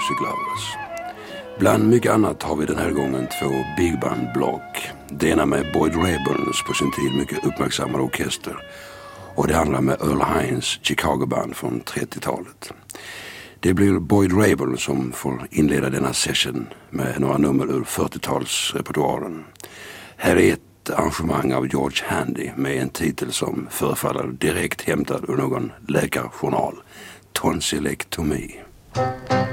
Music Lovers. Bland mycket annat har vi den här gången 2 big band-block. Det ena med Boyd Raeburns på sin tid mycket uppmärksammade orkester och det andra med Earl Hines Chicago Band från 30-talet. Det blir Boyd Raeburn som får inleda denna session med några nummer ur 40-talsrepertoaren. Här är ett arrangemang av George Handy med en titel som förefaller direkt hämtad ur någon läkarjournal. Tonsillectomy.